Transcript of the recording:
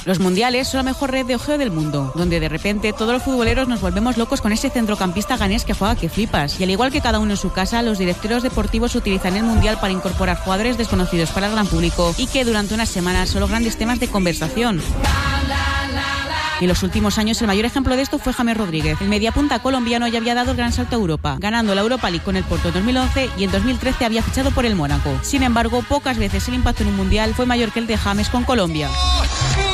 Los mundiales son la mejor red de ojeo del mundo, donde de repente todos los futboleros nos volvemos locos con ese centrocampista ganés que juega que flipas. Y al igual que cada uno en su casa, los directores deportivos utilizan el mundial para incorporar jugadores desconocidos para el gran público y que durante unas semanas son los grandes temas de conversación. En los últimos años el mayor ejemplo de esto fue James Rodríguez. El mediapunta colombiano ya había dado el gran salto a Europa, ganando la Europa League con el Porto en 2011 y en 2013 había fichado por el Mónaco. Sin embargo, pocas veces el impacto en un mundial fue mayor que el de James con Colombia.